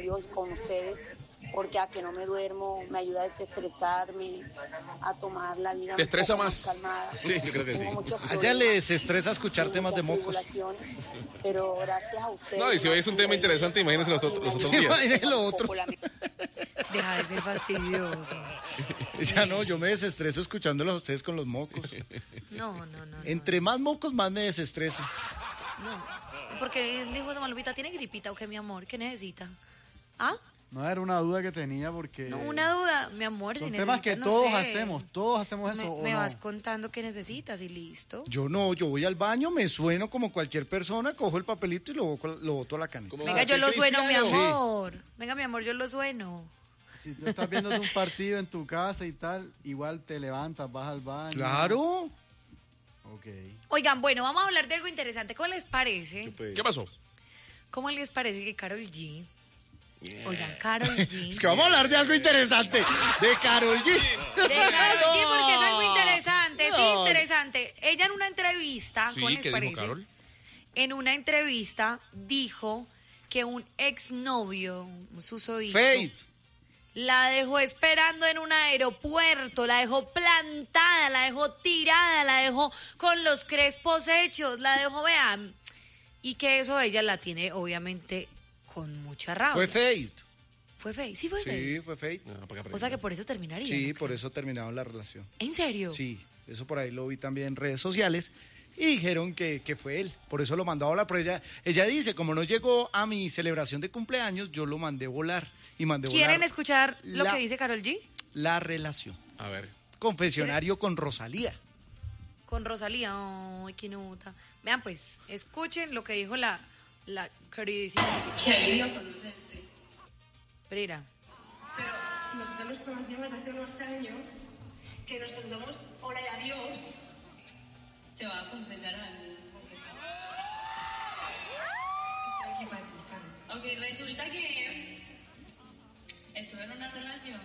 estudios con ustedes, porque a que no me duermo me ayuda a desestresarme, a tomar la vida ¿Te estresa un poco más? calmada. Sí, yo creo que Tengo sí. muchos A ella problemas, le desestresa escuchar temas de mocos. tribulaciones, pero gracias a ustedes. No, y si hoy es un tema interesante, imagínense los otros días. Imagínense los otros. Deja de ser fastidioso. Ya no, yo me desestreso escuchándolos a ustedes con los mocos. No. Entre más mocos, más me desestreso. No. Porque dijo Doña Lupita, ¿tiene gripita o qué, mi amor? ¿Qué necesita? ¿Ah? No, era una duda que tenía porque... No, una duda, mi amor. Son si temas que necesita, todos no sé. hacemos eso, ¿o Me no? vas contando qué necesitas y listo. Yo no, yo voy al baño, me sueno como cualquier persona, cojo el papelito y lo boto a la canica. Venga, yo lo sueno, mi cristiano. amor. Venga, mi amor, yo lo sueno. Si tú estás viendo un partido en tu casa y tal, igual te levantas, vas al baño. Claro. Ok. Oigan, bueno, vamos a hablar de algo interesante. ¿Cómo les parece? ¿Qué pasó? ¿Cómo les parece que Karol G... Oigan, Karol G... Es que vamos a hablar de algo interesante. De Karol G. De Karol G porque es algo No. interesante, es No. interesante. Ella en una entrevista, Sí, ¿cómo les ¿qué dijo parece? Karol? En una entrevista dijo que un exnovio, un susodicho, Faith. la dejó esperando en un aeropuerto, la dejó plantada, la dejó tirada, la dejó con los crespos hechos, la dejó, vean, y que eso ella la tiene obviamente con mucha rabia. Fue Faith. ¿Fue Faith? Sí, fue Faith. Sí, fue Faith. O sea que por eso terminaría. Sí, por eso terminaron la relación. ¿En serio? Sí, eso por ahí lo vi también en redes sociales y dijeron que fue él. Por eso lo mandó a volar. Pero ella dice, como no llegó a mi celebración de cumpleaños, yo lo mandé volar. Y mandé ¿Quieren volar escuchar lo la- que dice Karol G? la relación. A ver. Confesionario con Rosalía. Con Rosalía, ay, qué nota. Vean pues, escuchen lo que dijo la queridísima chiquita. Qué alivio conocerte. Pereira. Pero nosotros nos conocemos hace unos años, que nos saludamos hola y adiós. Te voy a confesar algo. Estoy aquí para ti, Carmen. Ok, resulta que estuve en una relación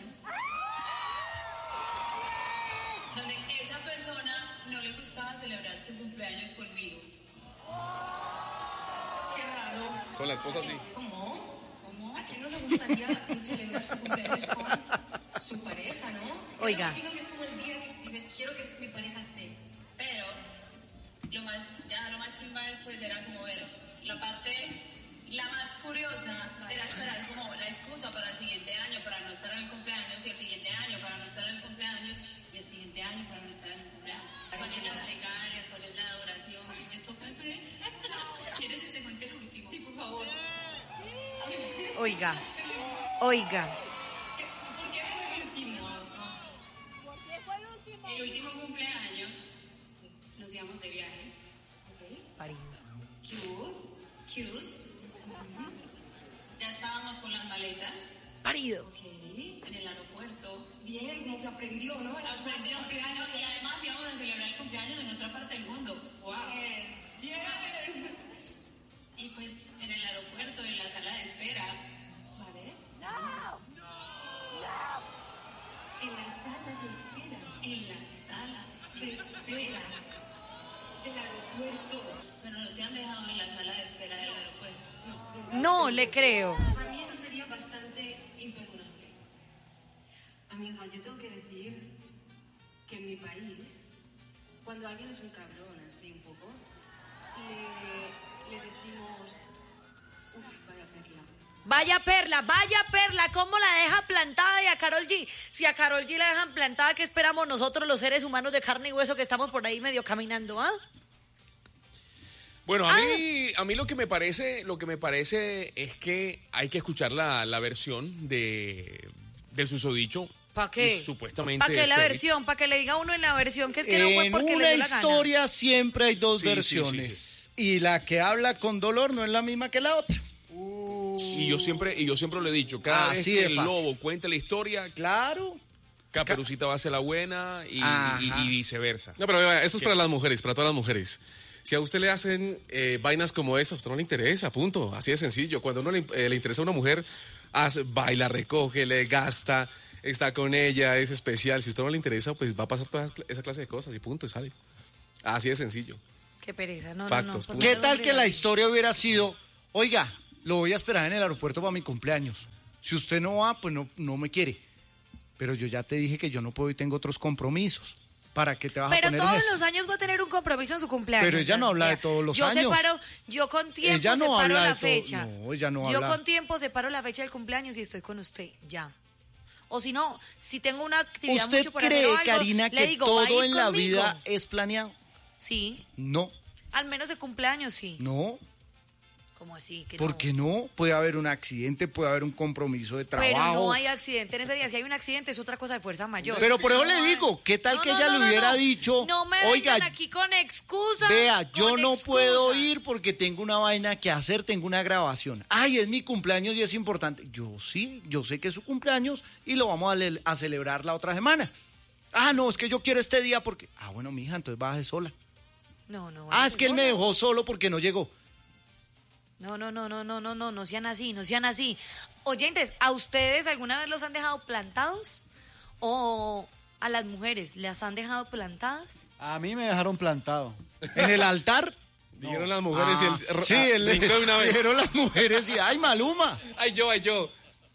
donde esa persona no le gustaba celebrar su cumpleaños conmigo. Qué raro. Con la esposa sí. ¿Cómo? ¿A quién no le gustaría celebrar su cumpleaños con su pareja, no? Oiga. Yo imagino que es como el día que dices, quiero que mi pareja esté. Pero lo más chimba después era como ver la parte, la más curiosa, era esperar como la excusa para el siguiente año, para no estar en el cumpleaños, y el siguiente año para no estar en el cumpleaños, y el siguiente año para no estar en el cumpleaños. ¿Cuál es la plegaria? ¿Cuál es la adoración? ¿Qué me toca hacer? ¿Quieres que te cuente el último? Sí, por favor. Oiga. ¿Por qué fue el último? El último cumpleaños nos íbamos de viaje. Parido. Cute. Ya estábamos con las maletas. Parido. En el aeropuerto. Bien, como que aprendió, ¿no? Aprendió. Y además íbamos a celebrar el cumpleaños en otra parte del mundo. ¡Wow! Bien. Y pues en el aeropuerto, en la sala de espera. ¿Vale? En la sala de espera. En la sala de espera. Del aeropuerto. Pero no te han dejado en la sala de espera del aeropuerto. No le creo. Para mí eso sería bastante imperdonable. Amiga, yo tengo que decir que en mi país, cuando alguien es un cabrón así un poco, le decimos, uff, vaya perla. Vaya perla, ¿cómo la deja plantada y a Karol G? Si a Karol G la dejan plantada, ¿qué esperamos nosotros los seres humanos de carne y hueso que estamos por ahí medio caminando, ah? Bueno, a mí lo que me parece es que hay que escuchar la versión del susodicho. ¿Para qué? Y supuestamente. ¿Para qué la Faith. versión? ¿Para que le diga uno en la versión que es que no fue En porque le una dio la gana? historia siempre hay dos Sí, versiones. sí, Y la que habla con dolor no es la misma que la otra. Y yo siempre lo he dicho, cada vez Así que de el fácil. lobo cuente la historia, Claro. Caperucita va a ser la buena y viceversa. No, pero vea, eso es para las mujeres, para todas las mujeres. Si a usted le hacen vainas como esa, a usted no le interesa, punto. Así de sencillo. Cuando a uno le interesa a una mujer, baila, recoge, le gasta, está con ella, es especial. Si a usted no le interesa, pues va a pasar toda esa clase de cosas y punto, y sale. Así de sencillo. Qué pereza, no, Factos, no. punto. ¿Qué tal que la historia hubiera sido, oiga, lo voy a esperar en el aeropuerto para mi cumpleaños. Si usted no va, pues no me quiere. Pero yo ya te dije que yo no puedo y tengo otros compromisos. ¿Para qué te vas a Pero poner en todos eso? los años va a tener un compromiso en su cumpleaños. Pero ella no habla de Vea, todos los años. Yo con tiempo Ella no separo habla de la todo- fecha. no, ella no Yo habla. con tiempo separo la fecha del cumpleaños y estoy con usted, ya. O si no, si tengo una actividad ¿Usted mucho por hacer cree, o algo, Karina, le que digo, ¿va a todo ir en la conmigo? vida es planeado? Sí, No, al menos el cumpleaños sí. no. ¿Cómo así? Que ¿Por no? qué no? Puede haber un accidente, puede haber un compromiso de trabajo. Pero no hay accidente en ese día. Si hay un accidente es otra cosa de fuerza mayor. Pero por eso No le hay- digo, ¿qué tal No, que no, ella no, le no, hubiera no. dicho, No me oiga, vengan aquí con excusas. vea, yo con no puedo excusas. ir porque tengo una vaina que hacer, tengo una grabación. Ay, es mi cumpleaños y es importante. Yo sí, yo sé que es su cumpleaños y lo vamos a celebrar la otra semana. Ah, no, es que yo quiero este día porque... Ah, bueno, mija, entonces baje sola. No, no. Ah, es que él me no. dejó solo porque no llegó. No sean así, no sean así. Oyentes, ¿a ustedes alguna vez los han dejado plantados? ¿O a las mujeres las han dejado plantadas? A mí me dejaron plantado. En el altar. Dijeron las mujeres y el... Sí, él brincó de una vez. dijeron las mujeres y ay, Maluma. Ay, yo.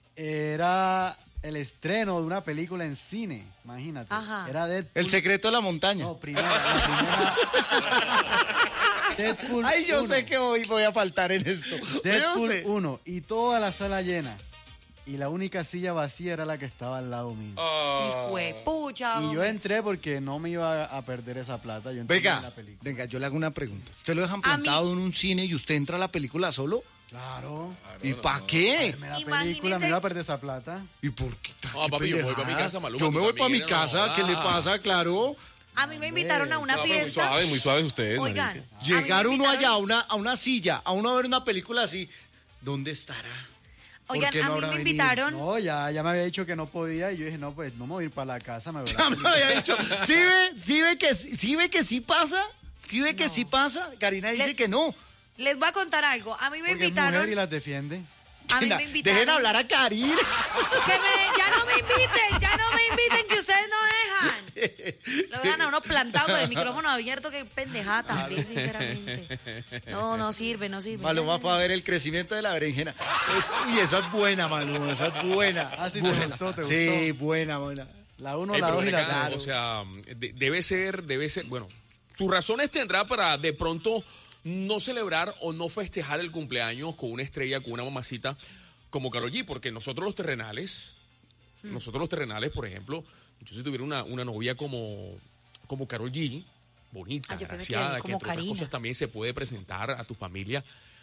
Era el estreno de una película en cine, imagínate. Ajá. Era Deadpool. El secreto de la montaña. No, la primera. Deadpool Ay, yo 1. sé que hoy voy a faltar en esto. Deadpool Yo sé. 1 y toda la sala llena. Y la única silla vacía era la que estaba al lado mío. Hijo de pucha, Y yo hombre. entré porque no me iba a perder esa plata. Yo entré en la película. Venga, yo le hago una pregunta. ¿Usted lo dejan A mí- plantado en un cine y usted entra a la película solo? Claro. ¿Y para qué? Verme la Imagínese- película, me iba a perder esa plata. ¿Y por qué? Ah, papi, yo me voy pa' mi casa, Maluma, Yo me tú voy para mi también, casa, no, ¿qué le ah. pasa? Claro. A mí me invitaron a una No, pero fiesta. muy suaves ustedes. Oigan, marica. a mí me Llegar uno invitaron- allá a una silla, a uno a ver una película así. ¿Dónde estará? ¿Por Oigan, qué no a mí habrá me venido? invitaron. No, ya me había dicho que no podía y yo dije, no, pues no me voy a ir para la casa, me voy a Ya la me había dicho. ¿Sí ve que sí pasa? ¿Sí ve que sí pasa? Karina dice que no. Les voy a contar algo. A mí me Porque es invitaron. mujer y las defiende. A mí Venga, me invitaron. dejen hablar a Karina. Ya no me inviten, que ustedes no dejan. Lo dejan a uno plantado con el micrófono abierto, que pendejada también, sinceramente. No sirve. Maluma para ver el crecimiento de la berenjena. Y esa es buena, Maluma, esa es buena. Ah, sí, te buena. gustó, te Sí, gustó. buena. La 1, Ey, la pero 2 y ven la acá, 3. o sea, debe ser, bueno, sus razones tendrá para de pronto no celebrar o no festejar el cumpleaños con una estrella, con una mamacita como Karol G, porque nosotros los terrenales, por ejemplo, yo si tuviera una novia como Karol G, bonita, Ah, yo pensé que graciada, que como entre otras Karina. cosas también se puede presentar a tu familia.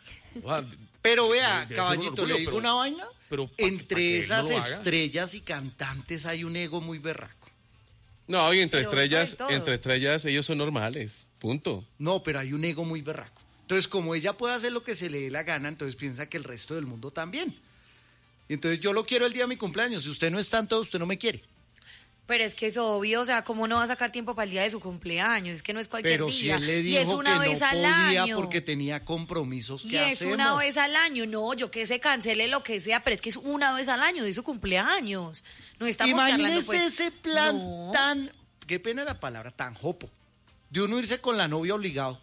Pero vea, Debe ser un caballito, orgullo, le digo pero- una vaina. pero ¿pa' qué Entre él no esas lo haga? estrellas y cantantes hay un ego muy berraco. No, y entre Pero estrellas, todo. ellos son normales. Punto. No, pero hay un ego muy berraco. Entonces, como ella puede hacer lo que se le dé la gana, entonces piensa que el resto del mundo también. Y entonces yo lo quiero el día de mi cumpleaños. Si usted no está en todo, usted no me quiere. Pero es que es obvio, o sea, ¿cómo no va a sacar tiempo para el día de su cumpleaños? Es que no es cualquier Pero día. si él le y es dijo una que vez no al podía año. porque tenía compromisos que Y es hacemos. una vez al año. No, yo que se cancele lo que sea, pero es que es una vez al año de su cumpleaños. No estamos Imagínese charlando, pues. ese plan No. tan, qué pena la palabra, tan jopo, de uno irse con la novia obligado.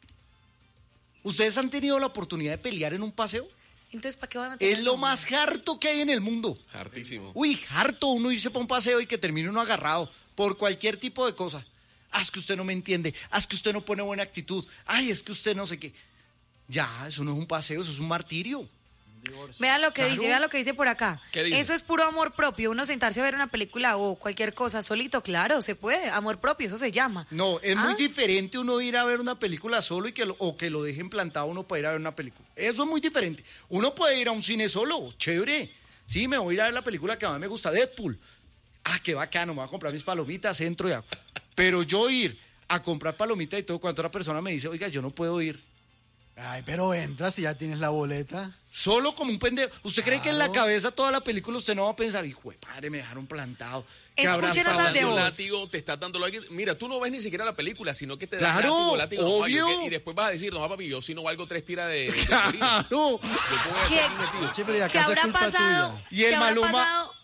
¿Ustedes han tenido la oportunidad de pelear en un paseo? Entonces, ¿para qué van a tener Es lo novia? más harto que hay en el mundo. Hartísimo. Uy, harto uno irse para un paseo y que termine uno agarrado por cualquier tipo de cosa. Ah, es que usted no me entiende. Ah, es que usted no pone buena actitud. Ay, es que usted no sé qué. Ya, eso no es un paseo, eso es un martirio. Vea lo que Claro. dice, vea lo que dice por acá. ¿Qué dice? Eso es puro amor propio. Uno sentarse a ver una película o cualquier cosa solito, claro, se puede. Amor propio, eso se llama. No, es muy Ah, diferente uno ir a ver una película solo y o que lo dejen plantado uno para ir a ver una película. Eso es muy diferente. Uno puede ir a un cine solo, chévere. Sí, me voy a ir a ver la película que más me gusta, Deadpool. Ah, qué bacano, me voy a comprar mis palomitas, entro ya. Pero yo ir a comprar palomitas y todo, cuando otra persona me dice, oiga, yo no puedo ir. Ay, pero entra si ya tienes la boleta. Solo como un pendejo. ¿Usted cree que en la Claro. cabeza toda la película usted no va a pensar, hijo de padre, me dejaron plantado? ¿Qué habrá Escuchen estado notas de Un haciendo? voz. látigo, te está dando látigo. Mira, tú no ves ni siquiera la película, sino que te Claro, látigo, obvio. y después vas a decir, no, papi, yo si no valgo 3 tiras de Claro. Yo te voy a ¿Qué? hacer metido. Che, pero ¿y ¿Qué acaso es habrá culpa pasado? tuya? Y el ¿Qué habrá Maluma, pasado?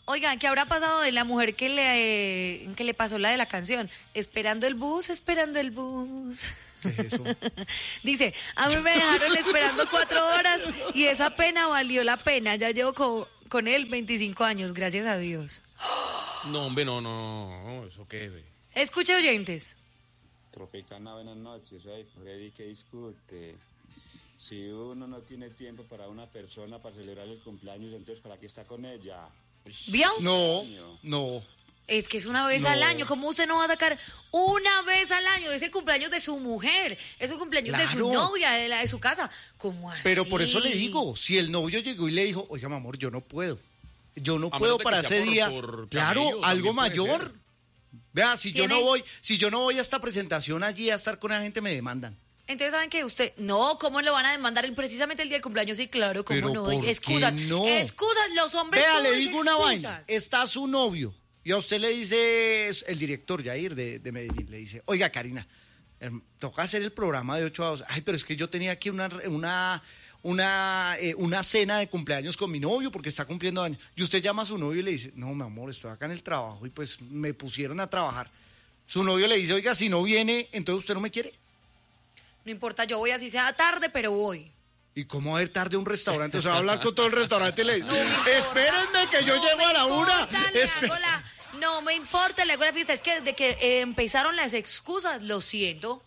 Oigan, ¿qué habrá pasado de la mujer que le pasó la de la canción? Esperando el bus, esperando el bus. ¿Qué es eso? Dice, a mí me dejaron esperando 4 horas y esa pena valió la pena. Ya llevo con él 25 años, gracias a Dios. No, hombre, no, ¿eso qué, ve? Escuche, oyentes. Tropicana, buenas noches, soy Freddy, que discute. Si uno no tiene tiempo para una persona para celebrar el cumpleaños, entonces ¿para qué está con ella? ¿Vio? No. Es que es una vez al año. ¿Cómo usted no va a sacar una vez al año? Es el cumpleaños de su mujer, es el cumpleaños de su Claro. novia, de su casa. ¿Cómo así? Pero por eso le digo, si el novio llegó y le dijo, oiga, mi amor, yo no puedo. Yo no A puedo menos de para que sea ese por- día. por Claro, camello, algo también puede mayor. ser. Vea, si yo ¿Tiene? no voy a esta presentación allí a estar con la gente, me demandan. Entonces, ¿saben qué? Usted, no, ¿cómo lo van a demandar precisamente el día del cumpleaños? Sí, claro, ¿cómo Pero no? ¿por qué Excusas, no? excusas, los hombres Vea, todo le es digo una excusas. vaina. Está su novio y a usted le dice, el director Yair de Medellín, le dice, oiga, Karina, toca hacer el programa de 8 a 2. Ay, pero es que yo tenía aquí una cena de cumpleaños con mi novio porque está cumpliendo años. Y usted llama a su novio y le dice, no, mi amor, estoy acá en el trabajo y pues me pusieron a trabajar. Su novio le dice, oiga, si no viene, entonces usted no me quiere. No importa, yo voy así sea tarde, pero voy. ¿Y cómo va a ir tarde a un restaurante? O sea, va a hablar con todo el restaurante y le dice, No me importa. espérenme que yo No llego me a la importa, 1. le hago no me importa, le hago la fiesta. Es que desde que empezaron las excusas, lo siento,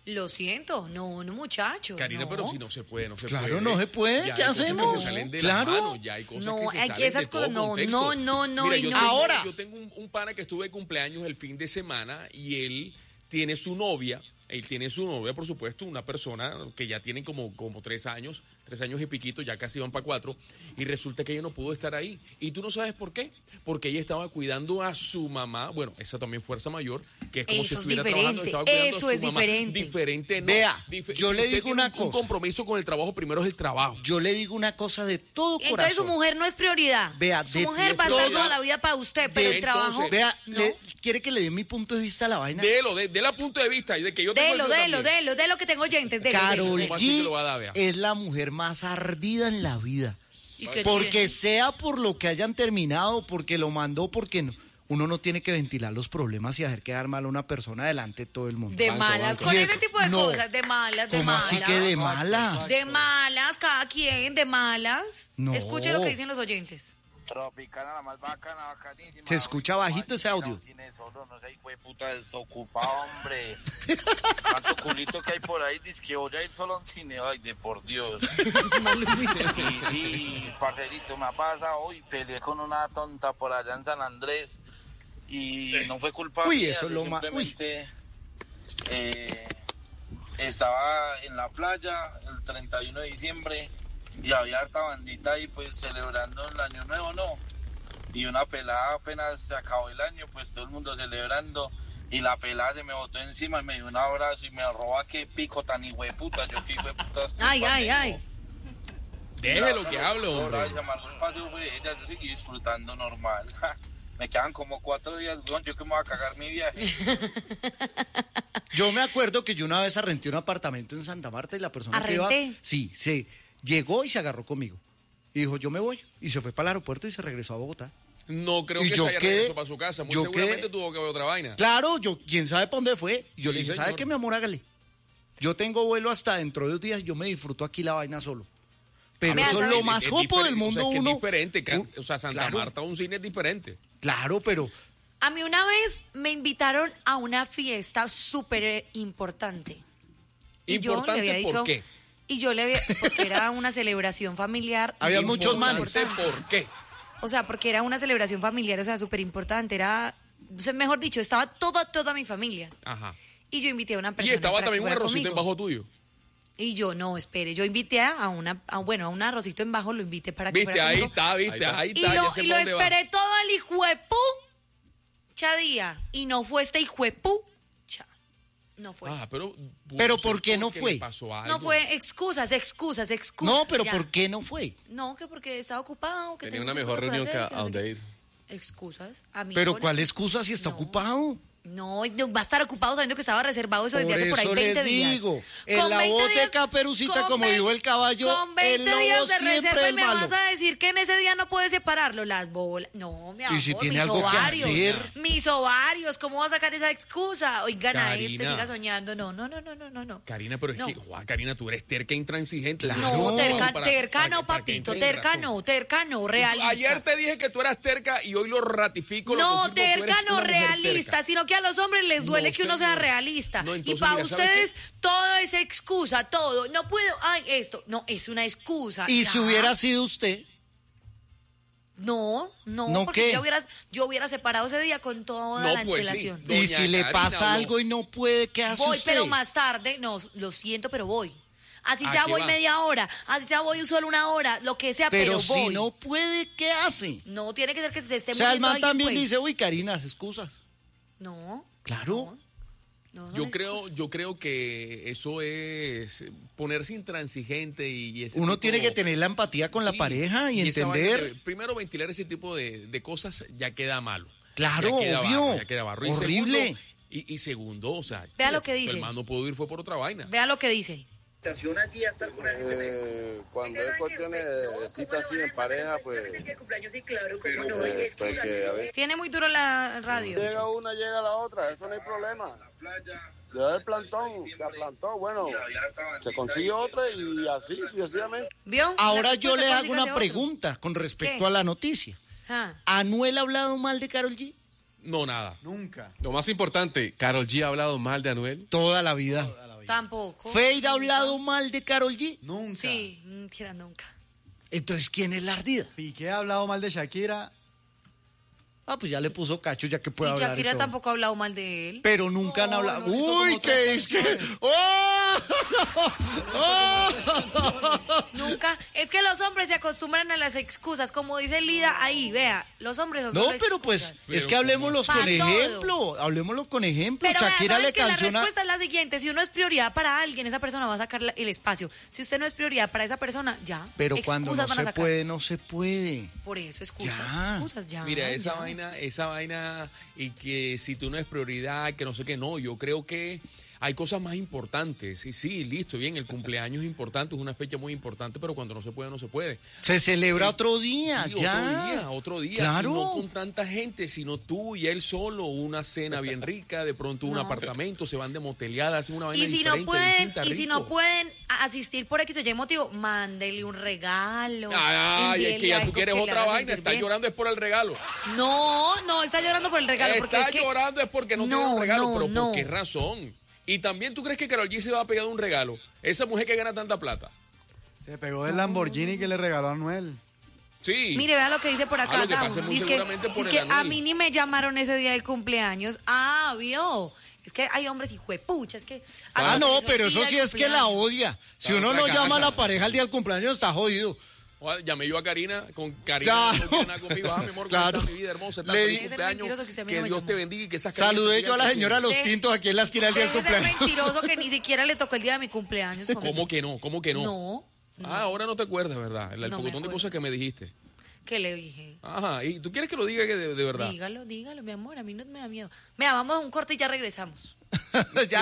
no, muchachos. Karina, no. pero si no se puede, no se Claro, puede. no se puede, Ya ¿qué hay cosas hacemos? Que se salen de Claro. las manos, ya hay cosas No, que se hay salen esas de todo cosas, no, contexto. no, Mira, y yo no. tengo- Ahora. yo tengo un pana que estuve de cumpleaños el fin de semana y él tiene su novia. Él tiene su novia, por supuesto, una persona que ya tiene como 3 años y piquito, ya casi van para 4, y resulta que ella no pudo estar ahí. Y tú no sabes por qué, porque ella estaba cuidando a su mamá, bueno, esa también fuerza mayor, que es como Eso si es estuviera diferente, trabajando, estaba cuidando eso a su es mamá. diferente. Diferente, no. Vea, yo Si le usted digo tiene una un cosa. compromiso con el trabajo, primero es el trabajo. Yo le digo una cosa de todo Entonces corazón. su mujer no es prioridad. Vea, su de- mujer de va a estar todo- toda la vida para usted, pero el Entonces, trabajo. Vea, no. ¿quiere que le dé mi punto de vista a la vaina? De la punto de vista y de que yo tengo Delo, el mío también. delo, que tengo oyentes. Delo, Carol delo. ¿Cómo así que G lo va a dar, vea? es la mujer más ardida en la vida. ¿Y qué Porque tiene? sea por lo que hayan terminado, porque lo mandó, porque no. Uno no tiene que ventilar los problemas y hacer quedar mal a una persona delante de todo el mundo. De malas, con Y ese eso- tipo de no. cosas, de malas, de ¿Cómo malas. así que de malas? De malas, cada quien, de malas. No. Escuche lo que dicen los oyentes. Tropicana, la más bacana, bacanísima. Se escucha bajito ese audio. Cine solo, no sé, hijo de puta desocupado, hombre. Tanto culito que hay por ahí, dice que voy a ir solo a un cine, ay, de por Dios. Y sí, parcerito, me ha pasado hoy, peleé con una tonta por allá en San Andrés y no fue culpa Uy, mía, eso es yo lo más- simplemente estaba en la playa el 31 de diciembre y había harta bandita ahí pues celebrando el año nuevo, ¿no? Y una pelada apenas se acabó el año, pues todo el mundo celebrando y la pelada se me botó encima y me dio un abrazo y me roba qué pico tan hijueputa, yo qué hijueputa. Ay, ay, ay. Déjelo que hable, hombre. Y amargó el paseo fue ella, yo seguí disfrutando normal. Me quedan como 4 días, weón, yo que me voy a cagar mi viaje. Yo me acuerdo que yo una vez arrenté un apartamento en Santa Marta y la persona que iba... ¿Arrenté? Sí, se llegó y se agarró conmigo. Y dijo, yo me voy. Y se fue para el aeropuerto y se regresó a Bogotá. No creo Y que yo se haya quedé- regresado para su casa. Muy yo seguramente quedé- tuvo que ver otra vaina. Claro, quién sabe para dónde fue. Y yo Sí, le dije, ¿sabe señor. qué, mi amor? Hágale. Yo tengo vuelo hasta dentro de 2 días, yo me disfruto aquí la vaina solo. Pero Vea, eso es ¿sabe? lo más jopo del mundo, o sea, es que uno. es diferente. O sea, Santa Claro. Marta, un cine es diferente. Claro, pero A mí una vez me invitaron a una fiesta súper importante. Y yo le ¿Importante había dicho, por qué? Y yo le había, porque era una celebración familiar. Había muy muchos manes. ¿Importante por qué? O sea, porque era una celebración familiar, o sea, súper importante. Era, o sea, mejor dicho, estaba toda mi familia. Ajá. Y yo invité a una Y persona. estaba para que también un fuera arrocito en conmigo. bajo tuyo. Y yo, no, espere, yo invité a un arrocito en bajo, lo invité para que Viste, fuera ahí conmigo. está, viste, ahí Y está. lo, ya sé y por lo dónde va. esperé todo el hijuepú día. Y no fue este hijuepú. No fue. Ah, pero ¿por qué no porque fue? le pasó algo. No fue excusas. no, pero ya. ¿por qué no fue? No, que porque estaba ocupado. Que Tenía tengo una muchas mejor cosas para reunión que hacer, a no sé donde qué. ir. Excusas. A mí Pero con ¿cuál eso. excusa si está No. ocupado? No, va a estar ocupado sabiendo que estaba reservado eso desde Por hace por ahí eso 20 les días. digo, en Con la 20 voz de días- Caperucita, con como vein- dijo el caballo, con 20 el lobo días de siempre reserva y es me malo. vas a decir que en ese día no puedes separarlo, las bolas. No, mi amor, Y si tiene mis algo que ovarios, hacer. mis ovarios, ¿cómo va a sacar esa excusa? Oigan a este, Karina. siga soñando. No. Karina, pero es No. que, Karina, tú eres terca e intransigente. No, terca no, para que papito, entre en terca no, realista. Ayer te dije que tú eras terca y hoy lo ratifico. lo No, confirmo, tú eres terca no una mujer realista, terca. sino que a los hombres les duele No, que uno sea señor. realista. No, Y entonces, para mira, ¿sabe ustedes todo es excusa, todo. No puedo, esto, no, es una excusa. Y ya. si hubiera sido usted, No, ¿No porque qué? yo hubiera separado ese día con toda No, la pues sí. antelación. y Doña si le Karina pasa habló. algo y no puede, ¿qué hace Voy, usted? pero más tarde, no, lo siento, pero voy. Así ¿A sea, qué voy va? media hora, así sea, voy solo una hora, lo que sea, pero Pero si voy. no puede, ¿qué hace? No tiene que ser que se esté O sea, el muriendo man alguien, también pues. dice, uy, Karina, hace excusas. No. Claro. No, Yo es creo, excusas. yo creo que eso es ponerse intransigente y ese Uno tipo- tiene que tener la empatía con la Sí, pareja y esa vaina entender. de- primero, ventilar ese tipo de cosas ya queda malo. Claro, Ya queda obvio. barro, ya queda barro. Y Horrible. segundo, y segundo, o sea, Vea che, lo que dice. el man no pudo ir fue por otra vaina. Vea lo que dice. Cuando hay cuestiones de citas así en pareja, pues que a veces Tiene muy duro la radio. llega una, llega la otra, eso no hay problema. Le da el plantón, se aplantó, bueno, se consigue otra y así sucesivamente. ¿Vio? Ahora La yo respuesta le hago consígase una otro. pregunta con respecto ¿Qué? a la noticia. Ah. ¿Anuel ha hablado mal de Karol G? No, nada. Nunca. Lo más importante, ¿Karol G ha hablado mal de Anuel? Toda la vida. Tampoco. ¿Fade ha hablado mal de Karol G? Nunca. Sí, mentira, nunca. Entonces, ¿quién es la ardida? Piqué ha hablado mal de Shakira. Ah, pues ya le puso cacho, ya que puede Y hablar. Shakira y todo. tampoco ha hablado mal de él. Pero nunca han No, hablado. no, hizo como Uy, tres que es que. ¡Oh! ¡Oh! Nunca. Es que los hombres se acostumbran a las excusas. Como dice Lida ahí, vea, los hombres son No, solo pero pues, excusas. es que hablemoslos Pa' con todo. ejemplo. Hablemoslo con ejemplo. Pero vea, Shakira ¿saben le que la canciona. respuesta es la siguiente? Si uno es prioridad para alguien, esa persona va a sacar el espacio. Si usted no es prioridad para esa persona, ya. Pero cuando no excusas van a se sacar. puede, no se puede. Por eso, excusas. Ya. Excusas, ya. Mira, esa ya. vaina, y que si tú no es prioridad, que no sé qué, no, yo creo que hay cosas más importantes. Y sí, listo, bien, el cumpleaños es importante, es una fecha muy importante, pero cuando no se puede, no se puede. Se celebra otro día, Sí, ya. otro día. Claro. Y no con tanta gente, sino tú y él solo, una cena bien rica, de pronto un No. apartamento, se van de moteleada, hacen una vaina Y si no diferente, pueden, distinta, y si no rico. pueden asistir por X o Y motivo, mándele un regalo. Ay, es que ya tú envíele quieres algo que le otra haga vaina, sentir estás bien. llorando es por el regalo. No, está llorando por el regalo. Porque Está es que llorando es porque no, No, tiene un regalo, no, pero no. ¿por qué razón? Y también tú crees que Karol G se va a pegar un regalo. Esa mujer que gana tanta plata. Se pegó del Lamborghini que le regaló a Anuel. Sí. Mire, vea lo que dice por acá. lo que Gabo. pasa muy Dice seguramente por que el a Anuel. mí ni me llamaron ese día del cumpleaños. Vio. Es que hay hombres hijuepucha, es que... Ah, hacen no, eso pero el eso día sí del es que la cumpleaños. odia. Si en uno otra no llama a casa. la pareja al día del cumpleaños, está jodido. Llamé yo a Karina, con Karina Claro. no quiere nada conmigo. Mi amor, ¿cómo Claro. está mi vida hermosa? Está Le feliz di- Debe ser cumpleaños. mentiroso que usted a mí Que no me Dios llamó. te bendiga y que esas Saludé yo a la señora Los Sí. Tintos aquí en la esquina del día del Debe ser cumpleaños. mentiroso que ni siquiera le tocó el día de mi cumpleaños. ¿Cómo que no? ¿Cómo que no? No. Ahora no te acuerdas, ¿verdad? El No me pocotón de acuerdo. cosas que me dijiste. ¿Qué le dije? Ajá, ¿y tú quieres que lo diga que de verdad? Dígalo, mi amor, a mí no me da miedo. Mira, vamos a un corte y ya regresamos. Ya.